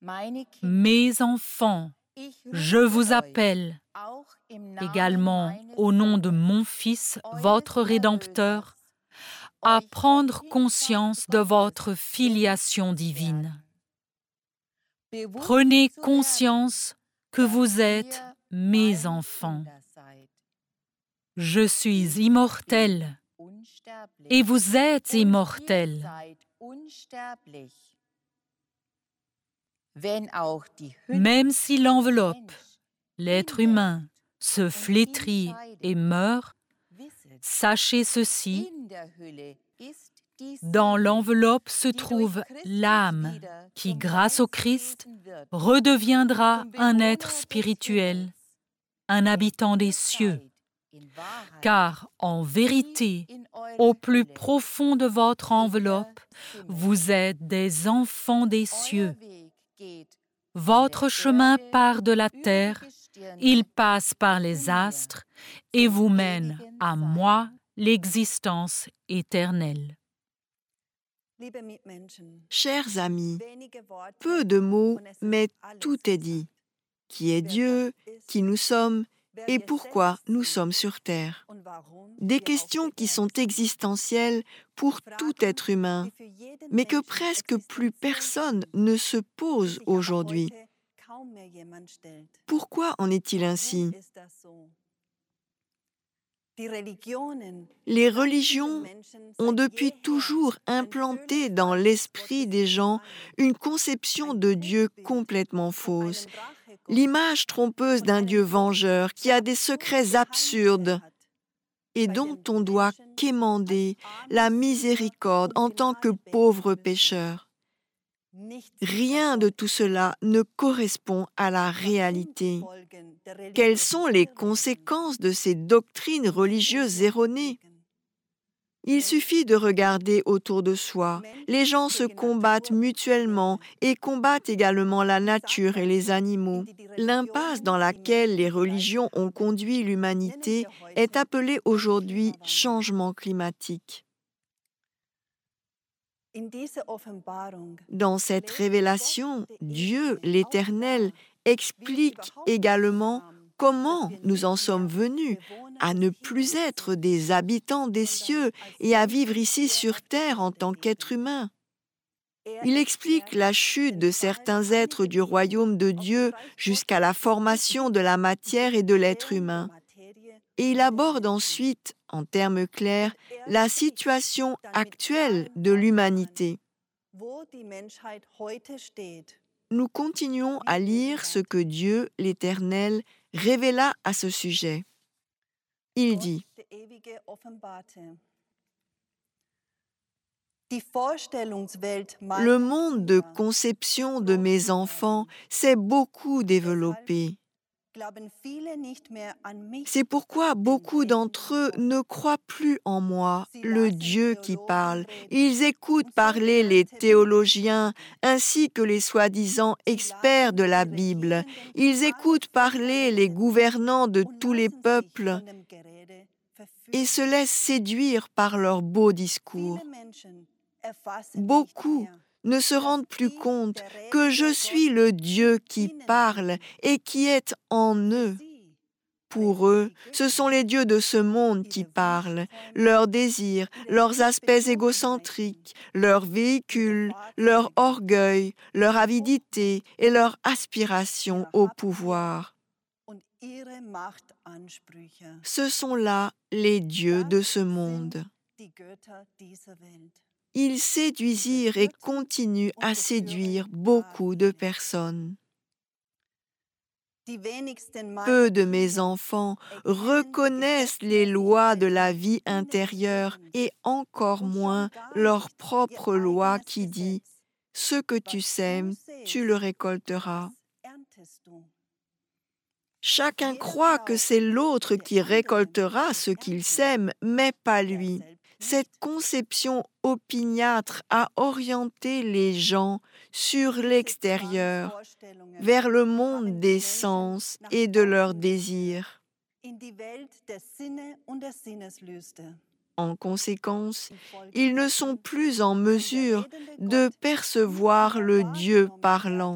Mes enfants, je vous appelle, également au nom de mon Fils, votre Rédempteur, à prendre conscience de votre filiation divine. Prenez conscience que vous êtes mes enfants. Je suis immortel et vous êtes immortels. Même si l'enveloppe, l'être humain, se flétrit et meurt, sachez ceci, dans l'enveloppe se trouve l'âme qui, grâce au Christ, redeviendra un être spirituel, un habitant des cieux. Car, en vérité, au plus profond de votre enveloppe, vous êtes des enfants des cieux. Votre chemin part de la terre, il passe par les astres et vous mène à moi, l'existence éternelle. Chers amis, peu de mots, mais tout est dit. Qui est Dieu, qui nous sommes et pourquoi nous sommes sur Terre. Des questions qui sont existentielles pour tout être humain, mais que presque plus personne ne se pose aujourd'hui. Pourquoi en est-il ainsi? Les religions ont depuis toujours implanté dans l'esprit des gens une conception de Dieu complètement fausse, l'image trompeuse d'un Dieu vengeur qui a des secrets absurdes et dont on doit quémander la miséricorde en tant que pauvre pécheur. Rien de tout cela ne correspond à la réalité. Quelles sont les conséquences de ces doctrines religieuses erronées? Il suffit de regarder autour de soi. Les gens se combattent mutuellement et combattent également la nature et les animaux. L'impasse dans laquelle les religions ont conduit l'humanité est appelée aujourd'hui changement climatique. Dans cette révélation, Dieu, l'Éternel, explique également comment nous en sommes venus à ne plus être des habitants des cieux et à vivre ici sur terre en tant qu'êtres humains. Il explique la chute de certains êtres du royaume de Dieu jusqu'à la formation de la matière et de l'être humain. Et il aborde ensuite, en termes clairs, la situation actuelle de l'humanité. Nous continuons à lire ce que Dieu, l'Éternel, révéla à ce sujet. Il dit : le monde de conception de mes enfants s'est beaucoup développé. C'est pourquoi beaucoup d'entre eux ne croient plus en moi, le Dieu qui parle. Ils écoutent parler les théologiens ainsi que les soi-disant experts de la Bible. Ils écoutent parler les gouvernants de tous les peuples et se laissent séduire par leurs beaux discours. Beaucoup ne se rendent plus compte que je suis le Dieu qui parle et qui est en eux. Pour eux, ce sont les dieux de ce monde qui parlent, leurs désirs, leurs aspects égocentriques, leurs véhicules, leur orgueil, leur avidité et leur aspiration au pouvoir. Ce sont là les dieux de ce monde. Ils séduisirent et continuent à séduire beaucoup de personnes. Peu de mes enfants reconnaissent les lois de la vie intérieure et encore moins leur propre loi qui dit « Ce que tu sèmes, tu le récolteras ». Chacun croit que c'est l'autre qui récoltera ce qu'il sème, mais pas lui. Cette conception opiniâtre a orienté les gens sur l'extérieur, vers le monde des sens et de leurs désirs. En conséquence, ils ne sont plus en mesure de percevoir le Dieu parlant.